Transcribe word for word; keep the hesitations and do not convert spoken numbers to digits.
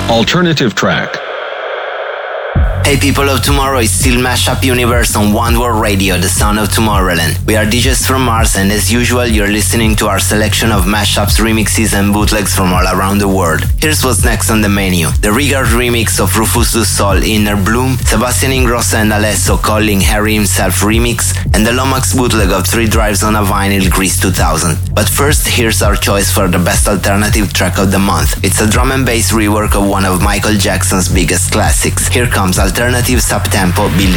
Alternative track. Hey people of tomorrow, it's still Mashup Universe on One World Radio, the sound of Tomorrowland. We are D Js from Mars, and as usual, you're listening to our selection of mashups, remixes and bootlegs from all around the world. Here's what's next on the menu. The Rigard remix of Rufus Du Sol, Inner Bloom, Sebastian Ingrosso and Alesso calling Harry himself remix, and the Lomax bootleg of Three Drives on a Vinyl, Greece two thousand. But first, here's our choice for the best alternative track of the month. It's a drum and bass rework of one of Michael Jackson's biggest classics. Here comes Alternative Subtempo, Believe.